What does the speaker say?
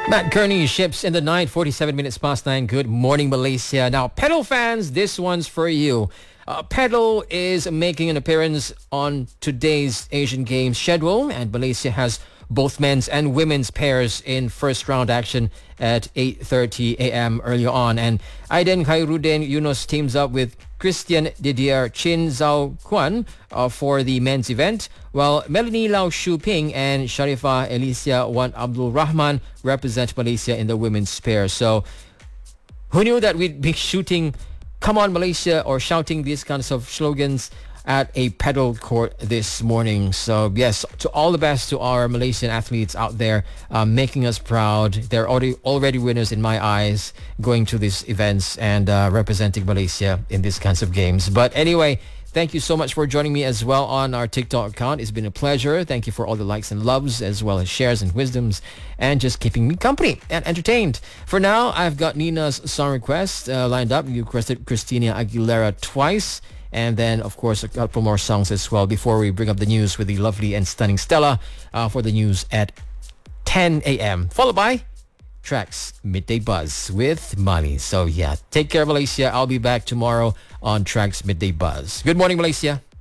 Matt Kearney, Ships in the Night, 47 minutes past 9. Good morning, Malaysia. Now, pedal fans, this one's for you. Pedal is making an appearance on today's Asian Games schedule, and Malaysia has both men's and women's pairs in first round action at 8:30 a.m. earlier on. And Aiden Khairuddin Yunus teams up with Christian Didier Chin Zhao Kwan for the men's event, while Melanie Lau Shu Ping and Sharifah Alicia Wan Abdul Rahman represent Malaysia in the women's pair. So who knew that we'd be shooting "Come on Malaysia" or shouting these kinds of slogans at a pedal court this morning? So yes, to all the best to our Malaysian athletes out there, making us proud. They're already winners in my eyes, going to these events and representing Malaysia in these kinds of games. But anyway, thank you so much for joining me as well on our TikTok account. It's been a pleasure. Thank you for all the likes and loves, as well as shares and wisdoms, and just keeping me company and entertained. For now, I've got Nina's song request lined up. You requested Christina Aguilera twice. And then, of course, a couple more songs as well before we bring up the news with the lovely and stunning Stella for the news at 10 a.m. Followed by Tracks Midday Buzz with Mali. So yeah, take care, Malaysia. I'll be back tomorrow on Tracks Midday Buzz. Good morning, Malaysia.